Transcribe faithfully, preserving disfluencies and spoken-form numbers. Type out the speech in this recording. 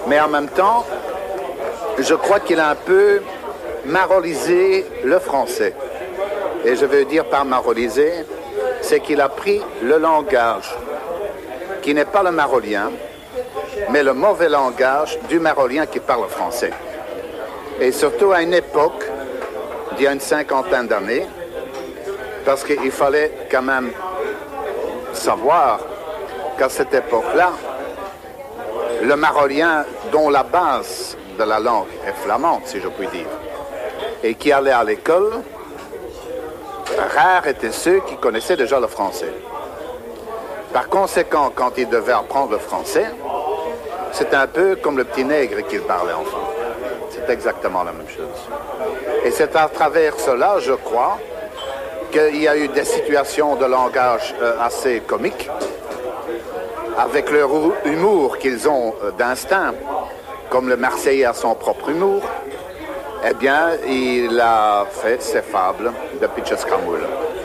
Mais en même temps, je crois qu'il a un peu marolisé le français. Et je veux dire par marolisé, c'est qu'il a pris le langage qui n'est pas le marolien, mais le mauvais langage du marolien qui parle français. Et surtout à une époque, d'il y a une cinquantaine d'années, parce qu'il fallait quand même savoir qu'à cette époque-là, le marolien dont la base de la langue est flamande, si je puis dire, et qui allait à l'école, rares étaient ceux qui connaissaient déjà le français. Par conséquent, quand il devait apprendre le français, c'est un peu comme le petit nègre qu'il parlait enfant. C'est exactement la même chose. Et c'est à travers cela, je crois, qu'il y a eu des situations de langage euh, assez comiques, avec leur humour qu'ils ont euh, d'instinct, comme le Marseillais a son propre humour. Eh bien, il a fait ses fables de Pitches Cramoul.